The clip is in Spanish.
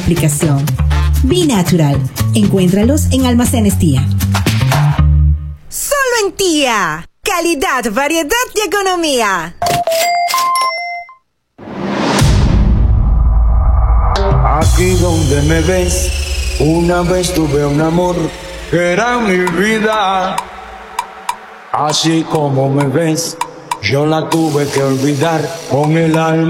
Aplicación Binatural. Encuéntralos en Almacenes Tía. Solo en Tía. Calidad, variedad y economía. Aquí donde me ves, una vez tuve un amor que era mi vida. Así como me ves, yo la tuve que olvidar con el alma.